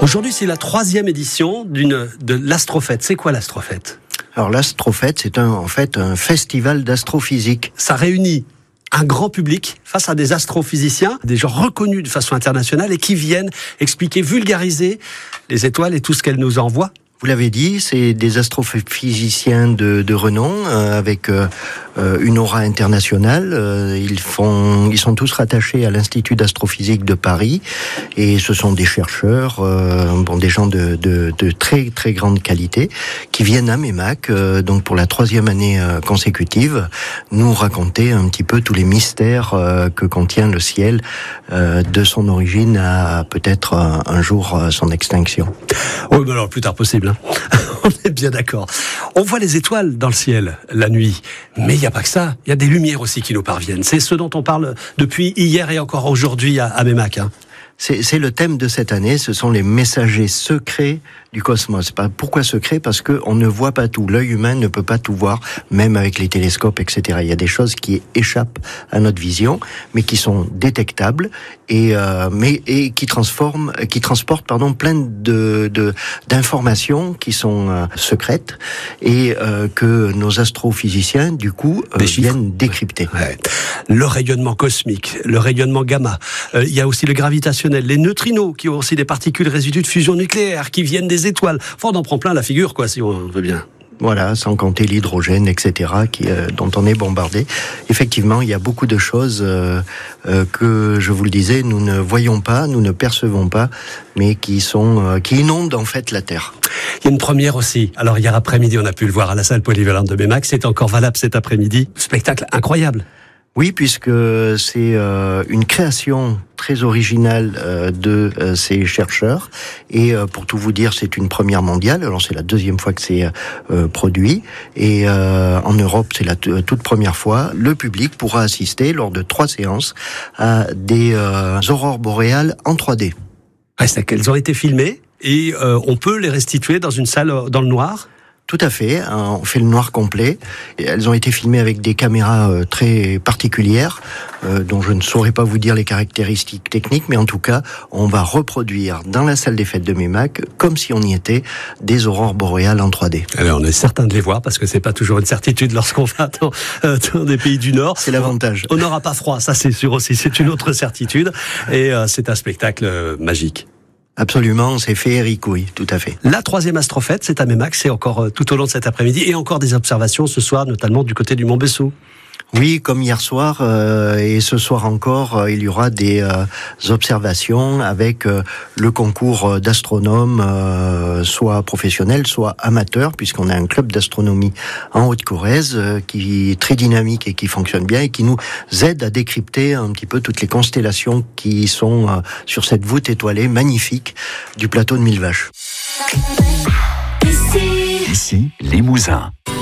Aujourd'hui, c'est la 3e édition de l'Astrofête. C'est quoi l'Astrofête ? Alors l'Astrofête, c'est en fait un festival d'astrophysique. Ça réunit un grand public face à des astrophysiciens, des gens reconnus de façon internationale et qui viennent expliquer, vulgariser les étoiles et tout ce qu'elles nous envoient. Vous l'avez dit, c'est des astrophysiciens de renom avec une aura internationale. Ils sont tous rattachés à l'Institut d'astrophysique de Paris et ce sont des chercheurs, des gens de très très grande qualité qui viennent à Meymac, donc pour la 3e année consécutive, nous raconter un petit peu tous les mystères que contient le ciel de son origine à peut-être un jour son extinction. Oui, mais alors le plus tard possible. On est bien d'accord. On voit les étoiles dans le ciel la nuit, mais il n'y a pas que ça. Il y a des lumières aussi qui nous parviennent. C'est ce dont on parle depuis hier et encore aujourd'hui à Meymac. C'est le thème de cette année, ce sont les messagers secrets du cosmos. Pourquoi secrets ? Parce qu'on ne voit pas tout. L'œil humain ne peut pas tout voir, même avec les télescopes, etc. Il y a des choses qui échappent à notre vision, mais qui sont détectables et qui transportent plein d'informations qui sont secrètes et que nos astrophysiciens, du coup, viennent décrypter. Ouais. Le rayonnement cosmique, le rayonnement gamma. Il y a aussi le gravitationnel, les neutrinos qui ont aussi des particules résidus de fusion nucléaire qui viennent des étoiles. Enfin, on en prend plein la figure, si on veut bien. Voilà, sans compter l'hydrogène, etc., dont on est bombardé. Effectivement, il y a beaucoup de choses que, je vous le disais, nous ne voyons pas, nous ne percevons pas, mais qui inondent en fait la Terre. Il y a une première aussi. Alors hier après-midi, on a pu le voir à la salle polyvalente de Meymac. C'est encore valable cet après-midi. Spectacle incroyable. Oui, puisque c'est une création très originale de ces chercheurs. Et pour tout vous dire, c'est une première mondiale. Alors c'est la 2e fois que c'est produit. Et en Europe, c'est la toute première fois. Le public pourra assister lors de 3 séances à des aurores boréales en 3D. C'est qu'elles ont été filmées et on peut les restituer dans une salle dans le noir. Tout à fait, on fait le noir complet. Elles ont été filmées avec des caméras très particulières, dont je ne saurais pas vous dire les caractéristiques techniques, mais en tout cas, on va reproduire dans la salle des fêtes de Meymac, comme si on y était, des aurores boréales en 3D. Alors on est certain de les voir, parce que c'est pas toujours une certitude lorsqu'on va dans des pays du Nord. C'est l'avantage. On n'aura pas froid, ça c'est sûr aussi, c'est une autre certitude, et c'est un spectacle magique. Absolument, c'est féerique, oui, tout à fait. La 3e Astrofête, c'est à Meymac, c'est encore tout au long de cet après-midi, et encore des observations ce soir, notamment du côté du Mont Bessou. Oui, comme hier soir, et ce soir encore, il y aura des observations avec le concours d'astronomes, soit professionnels, soit amateurs, puisqu'on a un club d'astronomie en Haute-Corrèze qui est très dynamique et qui fonctionne bien et qui nous aide à décrypter un petit peu toutes les constellations qui sont sur cette voûte étoilée magnifique du plateau de Mille Vaches. Ici, Limousin.